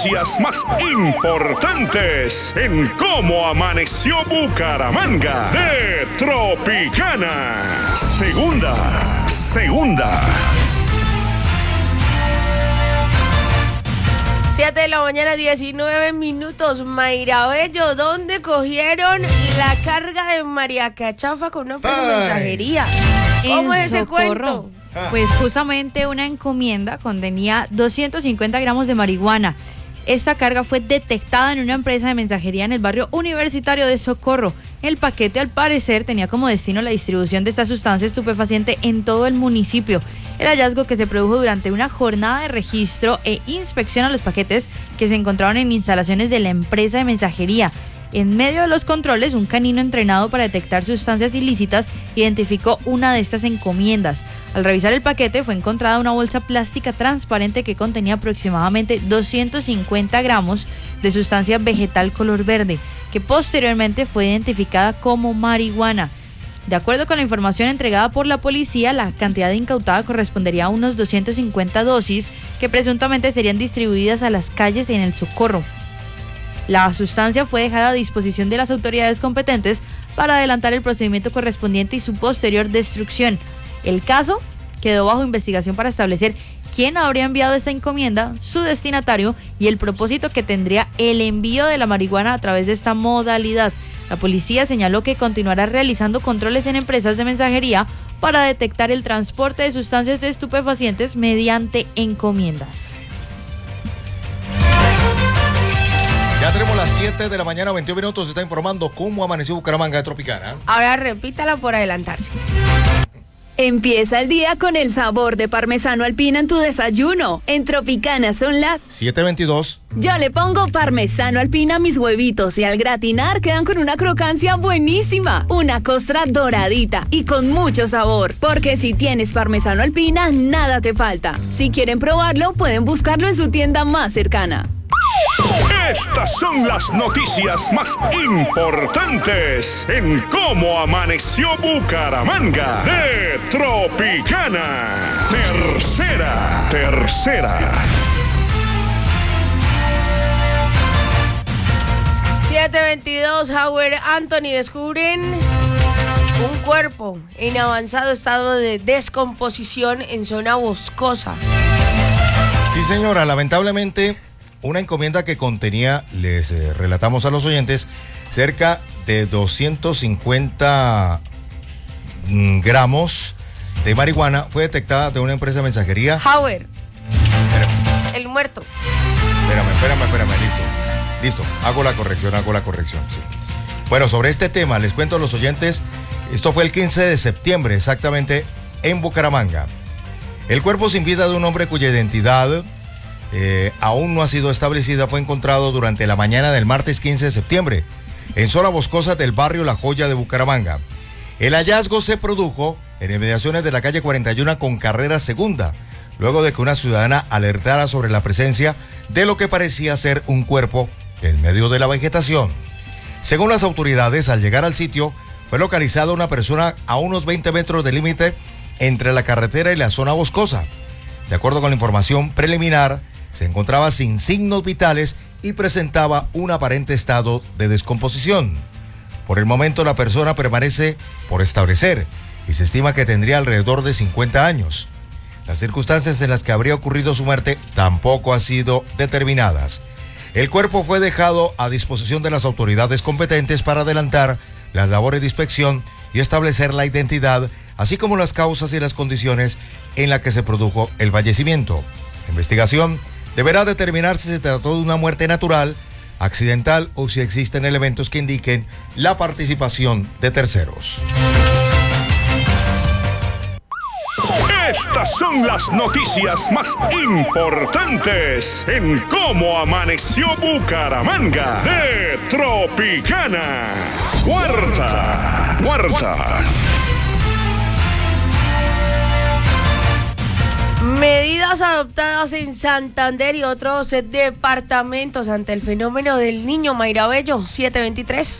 noticias más importantes en cómo amaneció Bucaramanga de Tropicana. Segunda. 7 de la mañana, 19 minutos. Mayra Bello, ¿dónde cogieron la carga de María Cachafa con una empresa de mensajería? ¿Cómo es ese cuento? Pues justamente una encomienda contenía 250 gramos de marihuana. Esta carga fue detectada en una empresa de mensajería en el barrio universitario de Socorro. El paquete, al parecer, tenía como destino la distribución de esta sustancia estupefaciente en todo el municipio. El hallazgo, que se produjo durante una jornada de registro e inspección a los paquetes que se encontraban en instalaciones de la empresa de mensajería. En medio de los controles, un canino entrenado para detectar sustancias ilícitas identificó una de estas encomiendas. Al revisar el paquete, fue encontrada una bolsa plástica transparente que contenía aproximadamente 250 gramos de sustancia vegetal color verde, que posteriormente fue identificada como marihuana. De acuerdo con la información entregada por la policía, la cantidad incautada correspondería a unos 250 dosis que presuntamente serían distribuidas a las calles en el Socorro. La sustancia fue dejada a disposición de las autoridades competentes para adelantar el procedimiento correspondiente y su posterior destrucción. El caso quedó bajo investigación para establecer quién habría enviado esta encomienda, su destinatario y el propósito que tendría el envío de la marihuana a través de esta modalidad. La policía señaló que continuará realizando controles en empresas de mensajería para detectar el transporte de sustancias estupefacientes mediante encomiendas. Ya tenemos las 7 de la mañana, 21 minutos. Se está informando cómo amaneció Bucaramanga de Tropicana. Ahora repítala por adelantarse. Empieza el día con el sabor de parmesano alpina en tu desayuno. En Tropicana son las 7:22. Yo le pongo parmesano alpina a mis huevitos y al gratinar quedan con una crocancia buenísima. Una costra doradita y con mucho sabor. Porque si tienes parmesano alpina, nada te falta. Si quieren probarlo, pueden buscarlo en su tienda más cercana. Estas son las noticias más importantes en cómo amaneció Bucaramanga de Tropicana. Tercera. 7:22, Howard Anthony descubren un cuerpo en avanzado estado de descomposición en zona boscosa. Sí, señora, lamentablemente una encomienda que contenía, les relatamos a los oyentes, cerca de 250 gramos de marihuana fue detectada de una empresa de mensajería. Howard, el muerto. Espérame, listo, hago la corrección, sí. Bueno, sobre este tema les cuento a los oyentes, esto fue el 15 de septiembre exactamente en Bucaramanga. El cuerpo sin vida de un hombre cuya identidad aún no ha sido establecida fue encontrado durante la mañana del martes 15 de septiembre en zona boscosa del barrio La Joya de Bucaramanga. El hallazgo se produjo en inmediaciones de la calle 41 con carrera segunda, luego de que una ciudadana alertara sobre la presencia de lo que parecía ser un cuerpo en medio de la vegetación. Según las autoridades, al llegar al sitio fue localizada una persona a unos 20 metros del límite entre la carretera y la zona boscosa. De acuerdo con la información preliminar, se encontraba sin signos vitales y presentaba un aparente estado de descomposición. Por el momento la persona permanece por establecer y se estima que tendría alrededor de 50 años. Las circunstancias en las que habría ocurrido su muerte tampoco han sido determinadas. El cuerpo fue dejado a disposición de las autoridades competentes para adelantar las labores de inspección y establecer la identidad, así como las causas y las condiciones en las que se produjo el fallecimiento. La investigación deberá determinar si se trató de una muerte natural, accidental o si existen elementos que indiquen la participación de terceros. Estas son las noticias más importantes en cómo amaneció Bucaramanga de Tropicana. Cuarta. Medidas adoptadas en Santander y otros departamentos ante el fenómeno del Niño. Mayra Bello, 7:23.